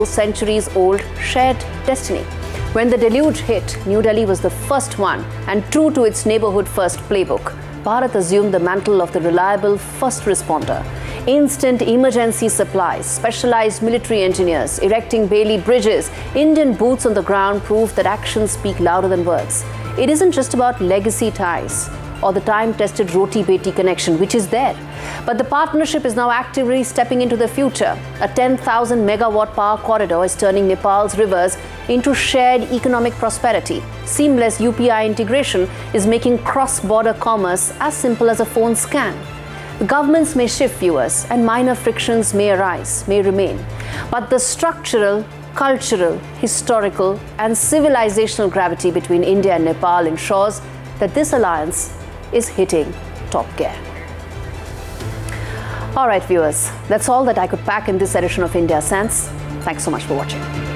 centuries-old shared destiny. When the deluge hit, New Delhi was the first one, and true to its neighborhood-first playbook, Bharat assumed the mantle of the reliable first responder. Instant emergency supplies, specialized military engineers, erecting Bailey bridges, Indian boots on the ground proved that actions speak louder than words. It isn't just about legacy ties or the time-tested roti-beti connection, which is there. But the partnership is now actively stepping into the future. A 10,000 megawatt power corridor is turning Nepal's rivers into shared economic prosperity. Seamless UPI integration is making cross-border commerce as simple as a phone scan. The governments may shift viewers and minor frictions may arise, may remain. But the structural, cultural, historical and civilizational gravity between India and Nepal ensures that this alliance is hitting top gear. All right, viewers, that's all that I could pack in this edition of India Sense. Thanks so much for watching.